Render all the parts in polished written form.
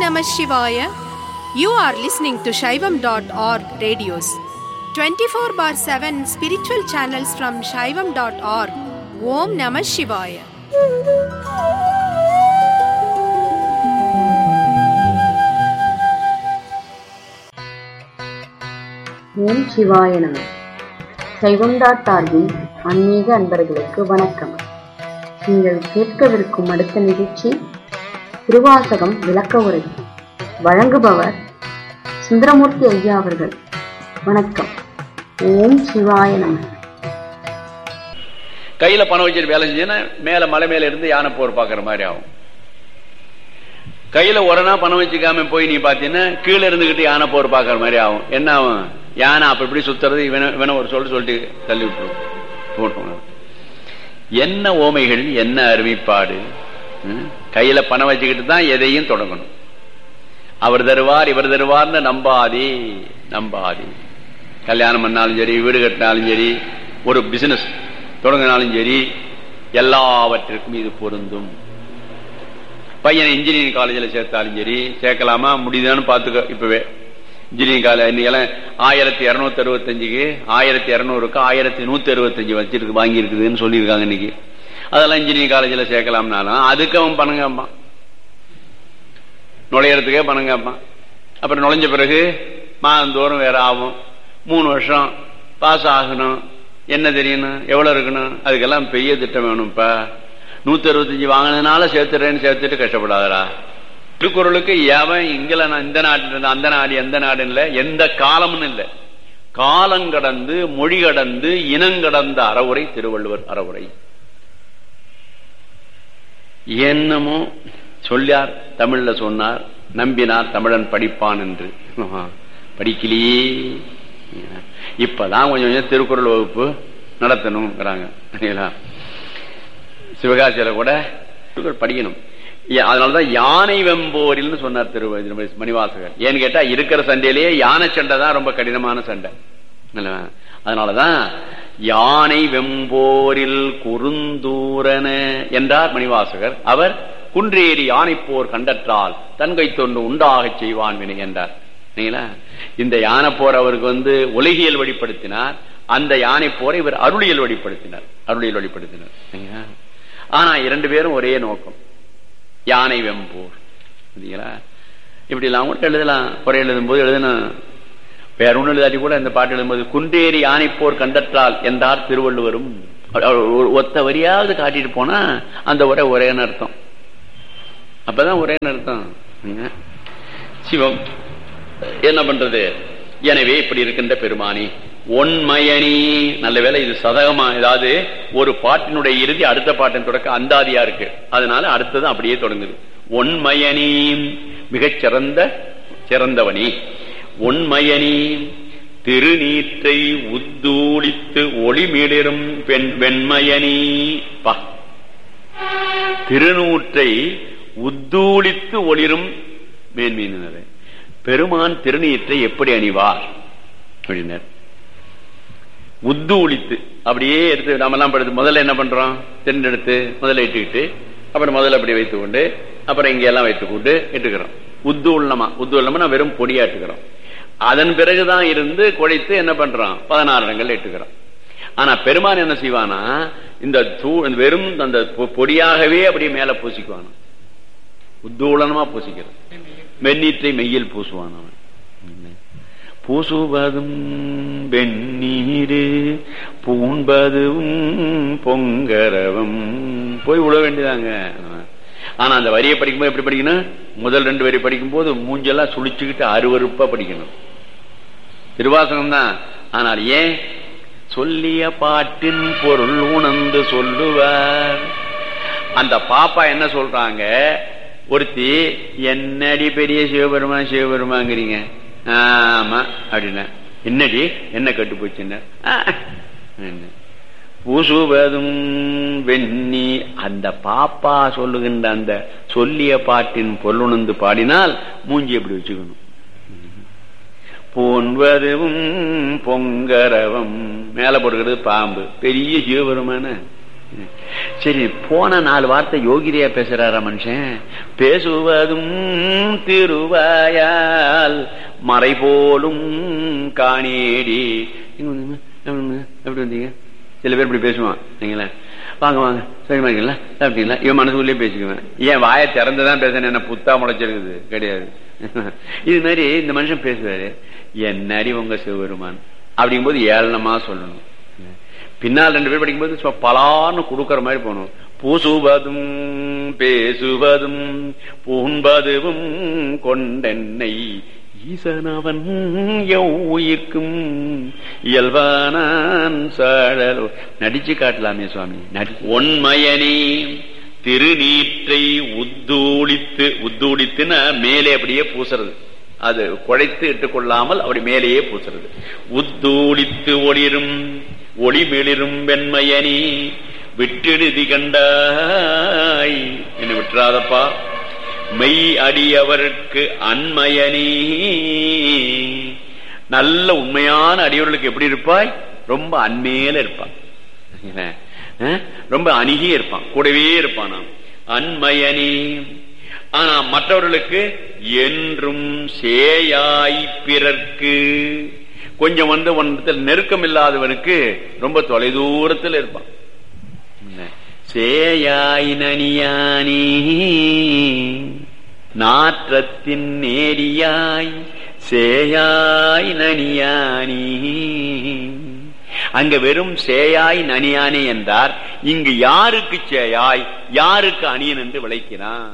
Namah Shivaya. You are listening to Shaivam.org radios. 24/7 spiritual channels from Shaivam.org. Om Namah Shivaya. ஓம் சிவாய நம. சைவம்.org ஆன்மீக அன்பர்களுக்கு வணக்கம். நீங்கள் கேட்கவிருக்கும் அடுத்த நிகழ்ச்சி திருவாசகம் விளக்க உரை. வழங்குபவர் சுந்தரமூர்த்தி ஐயா அவர்கள். வணக்கம். ஓம் சிவாய நம. கையில பணம் வச்சுட்டு வேலை செஞ்சீங்கன்னா மேல மலை மேல இருந்து யானை போர் பாக்குற மாதிரி ஆகும். கையில ஒரணா பணம் வச்சுக்காம போய் நீ பாத்தீங்கன்னா கீழே இருந்துகிட்டு யானை போர் பாக்குற மாதிரி ஆகும். என்ன ஆகும்? யானை அப்ப இப்படி சுத்துறது இவன ஒரு சொல்லிட்டு தள்ளி விட்டுரும் போட்டோம். என்ன ஓமைகள், என்ன அருமைப்பாடு! கையில பணம் வச்சுக்கிட்டு தான் எதையும் தொடங்கணும். அவர் தருவார் இவர் தருவார்னு நம்பாதே நம்பாதே. கல்யாணம் பண்ணாலும் சரி, வீடு கட்டினாலும் சரி, ஒரு பிசினஸ் தொடங்கினாலும் சரி, எல்லாவற்றிற்கும் இது பொருந்தும். பையனை இன்ஜினியரிங் காலேஜில் சேர்த்தாலும் சரி, சேர்க்கலாமா முடியுதான்னு பார்த்துக்க. இப்பவே இன்ஜினியரிங் காலேஜ் இன்னைக்கு 1265க்கு 1200க்கு 1165 வச்சிருக்கு, வாங்கி இருக்குதுன்னு சொல்லியிருக்காங்க இன்னைக்கு. அதெல்லாம் இன்ஜினியரிங் காலேஜில் சேர்க்கலாம்னாலும் அதுக்கு அவன் பணம் கேட்பான், நுழையறதுக்கே பணம் கேட்பான். அப்புறம் நுழைஞ்ச பிறகு மாதந்தோறும் வேற ஆகும். 3 வருஷம் பாஸ் ஆகணும். என்ன தெரியணும், எவ்வளவு இருக்கணும், அதுக்கெல்லாம் பெரிய திட்டம் வேணும்ப்பா. 165 வாங்கினதுனால சேர்த்துட்டு கஷ்டப்படாதரா. திருக்குறளுக்கு எவன் இங்கிலாந்து இந்த நாட்டு அந்த நாடு எந்த நாடு இல்ல, எந்த காலம்னு இல்ல, காலங்கடந்து மொழி கடந்து இனங்கடந்த அறவுரை திருவள்ளுவர் அறவுரை. என்னமோ சொல்லார், தமிழ்ல சொன்னார், நம்பினார் தமிழன் படிப்பான் என்று. படிக்கலையே. இப்பதான் கொஞ்சம் கொஞ்சம் திருக்குறள் வகுப்பு நடத்தணும்ங்கிறாங்க. சிவகாசியில கூட படிக்கணும். அதனாலதான் யானை வெம்போரில் சொன்னார் திரு மணிவாசகர். ஏன்னு கேட்டா இருக்கிற சண்டையிலேயே யானை சண்டை தான் ரொம்ப கடினமான சண்டை. அதனாலதான் யானை வெம்போரில் குறுந்தூரன என்றார் மணிவாசகர். அவர் குன்றேறி யானை போர் கண்டற்றால் தன்கை தொண்டு உண்டாக செய்வான் வினை என்றார். இந்த யானை போர் அவருக்கு உலகியல் வெளிப்படுத்தினார். அந்த யானை போரை இவர் அருளியல் வெளிப்படுத்தினார். ஆனா 2 பேரும் ஒரே நோக்கம், யானை வெம்போர். இப்படி எல்லாம் கூட எழுதலாம். குறை எழுதும் போது எழுதணும், வேற ஒண்ணு எழுதாட்டி கூட இந்த பாட்டு எழுதும்போது குன்றேறி யானை போர் கண்டற்றால் என்றார் திருவள்ளுவரும். ஒத்த வரியாவது காட்டிட்டு போனா அந்த உரை ஒரேன்னு அர்த்தம். அப்பதான் ஒரேன்னு அர்த்தம். சிவம் என்ன பண்றது? எனவே இப்படி இருக்கின்ற பெருமானி ஒன்மயனி. நல்ல வேளை இது சதகமா, ஏதாவது ஒரு பாட்டினுடைய இறுதி அடுத்த பாட்டின் தொடக்க அந்தாதியா இருக்கு. அதனால அடுத்தது அப்படியே தொடங்குது. ஒன்மயனி மிகச் சிறந்தவனி. ஒன்மயனி திருநீற்றை உத்தூளித்து ஒளிமிளிரும் வெண்மயனி. திருநூற்றை உத்தூளித்து ஒளிரும் மேன்மீனது. பெருமான் திருநீற்றை எப்படி அணிவார் அப்படின்னார். உத்தூளித்து அப்படியே எடுத்து நாம எல்லாம் படுத்து முதல்ல என்ன பண்றோம், தென்னெடுத்து முதல்ல இட்டுக்கிட்டு அப்புறம் முதல்ல அப்படி வைத்துக் கொண்டு அப்புறம் இங்க எல்லாம் வைத்துக் கொண்டு இட்டுக்கிறோம். உத்தூள்ளமா வெறும் பொடியா இட்டுக்கிறோம். அதன் பிறகுதான் இருந்து குழைத்து என்ன பண்றோம், 16 இடங்கள்ல இட்டுக்கிறோம். ஆனா பெருமான் என்ன செய்வானா, இந்த வெறும் அந்த பொடியாகவே அப்படியே மேல பூசிக்குவான். உத்தூளனமா பூசிக்கிறது. வெந்நீற்றை மெய்யில் பூசுவான். அவன் பூசுவதும் வெந்நீரு பூண்பதும் பொங்கரவும் போய் விட வேண்டியதாங்க. ஆனா அந்த வரியை படிக்கும்போது எப்படி படிக்கணும், முதல் 2 வரி படிக்கும் போது மூஞ்செல்லாம் சுழிச்சுக்கிட்டு அருவருப்பா படிக்கணும். திருவாசகம் தான். ஆனால் ஏன் சொல்லிய பாட்டின் பொருள் உணர்ந்து சொல்லுவார். அந்த பாப்பா என்ன சொல்றாங்க, ஒருத்தி என்னடி பெரிய சிவபெருமாங்கிறீங்க. ஆமா அப்படின்னா என்னடி என்ன கட்டு போச்சுன்னா பூசுவதும் வெண்ணி. அந்த பாப்பா சொல்லுகின்ற அந்த சொல்லிய பாட்டின் பொருளுணர்ந்து பாடினால் மூஞ்சி எப்படி வச்சுக்கணும். போன்வதும் பொங்கரவம் மேல போடுகிறது பாம்பு. பெரிய சிவபெருமான சரி, போன 4 வார்த்தை யோகிரியா பேசுறாரா மனுஷன்? பேசுவதும் திருவாயால் மறை போலும் காணேடி. எப்படி வந்தீங்க? சில பேர் இப்படி பேசுவான். நீங்களா வாங்க வாங்க சரிமா இருக்கீங்களா சாப்பிட்டீங்களா? இவன் மனசுக்குள்ளே பேசிக்குவேன். ஏன் வாயை திறந்துதான் பேசுறேன், என்ன புத்தா முளைச்சிருக்குது கிடையாது. இது மாதிரி இந்த மனுஷன் பேசுவாரு, என்னடி உங்க சிவபெருமான் அப்படிங்கும் போது ஏளனமா சொல்லணும். பின்னால் 2 பேர் படிக்கும்போது பலான்னு கொடுக்கற மாதிரி போகணும். பூசுவதும் பேசுவதும் பூண்பதுவும் கொண்டென்னை ஈசனவன் உயிர்க்கும் இயல்பானான் சாழலோ. நடிச்சு காட்டலாமே சுவாமி. ஒன்மயனே திருநீற்றை உத்தூளித்துன்னா மேலே அப்படியே பூசுறது, அது குழைத்து இட்டுக்கொள்ளாமல் அப்படி மேலேயே பூசுறது. உத்தூளித்து ஒளிரும் ஒளிமிளிரும் வெண்மையனி விட்டெழுதி கண்டாய், என்ன விட்டுறாதப்பா. மெய் அடியவருக்கு அன்மயனி, நல்ல உண்மையான அடியவர்களுக்கு எப்படி இருப்பாய்? ரொம்ப அண்மையில இருப்பான், ரொம்ப அணுகியே இருப்பான், கூடவே இருப்பான். அன்மயனி. ஆனா மற்றவர்களுக்கு என்றும் சேயாய் பிறர்க்கு, கொஞ்சம் ஒன்றத்தில் நெருக்கம் இல்லாதவனுக்கு ரொம்ப தொலைதூரத்தில் இருப்பான். சேயாய் நனியானி நாற்றத்தின் நேரியாய் சேயாய் நனியானி. அங்க வெறும் சேயாய் நனியானே என்றார். இங்கு யாருக்கு சேயாய் யாருக்கு அணியன் என்று விளக்கினான்.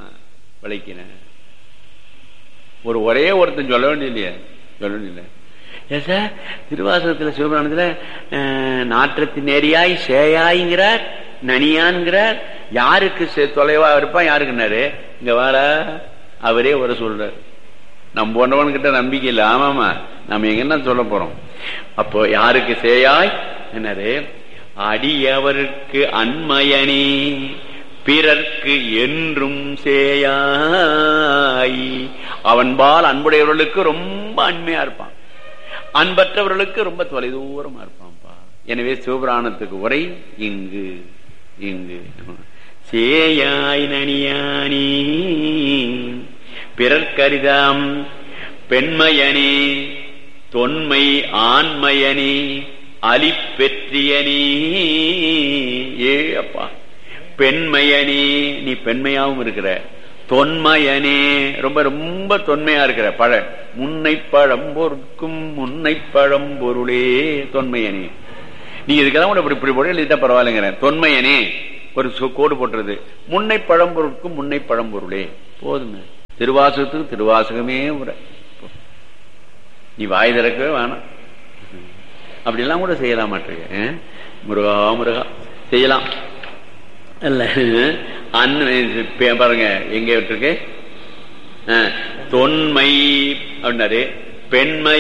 ஒரே ஒருத்தன் சொல்ல வேண்டிய சொல்ல வேண்டிய திருவாசகத்துல சிவபுராணத்துல நாற்றத்தின் நேரியாய் சேயாய்ங்கிறார், நனியான்கிறார். யாருக்கு தொலைவா இருப்பான் யாருக்குன்னாரு? இங்க வார அவரே வர சொல்றார். நம்ம போன்றவன் கிட்ட நம்பிக்கை இல்லை. ஆமாமா, நம்ம எங்க என்ன சொல்ல போறோம்? அப்போ யாருக்கு சேயாய் என்னரு? அடியவருக்கு அன்மயனே பிறர்க்கு என்றும் சேயாய். அவன்பால் அன்புடையவர்களுக்கு ரொம்ப அண்மையா இருப்பான், அன்பற்றவர்களுக்கு ரொம்ப தொலைதூரமா இருப்பான்பா. எனவே சிவபுராணத்துக்கு உரை இங்கு சேயாய் நனியானி பிறர்க்கரிதாம் பெண்மையனே தொன்மை ஆண்மையனே அலிப்பெற்றியனே. ஏ அப்பா, பெண்மையனே நீ பெண்மையாவும் இருக்கிற, தொன்மையனே ரொம்ப ரொம்ப தொன்மையா இருக்கிற. முன்னை பழம்பொருட்கும் முன்னை பழம்பொருளே தொன்மையனே. நீ இதுக்கெல்லாம் இப்படி போட எழுதிட்டா பரவாயில்லைங்கிற. தொன்மையனே ஒரு கோடு போட்டுறது. முன்னை பழம்பொருட்கும் முன்னை பழம்பொருளே போதுங்க. திருவாசகத்துக்கு திருவாசகமே உரை. நீ வாய் திறக்கவே வேணாம். அப்படிலாம் கூட செய்யலாம். முருகா முருகா செய்யலாம் அல்ல. பாருங்க எங்க விட்டுருக்கு தொன்மை அப்படின்னாரு. பெண்மை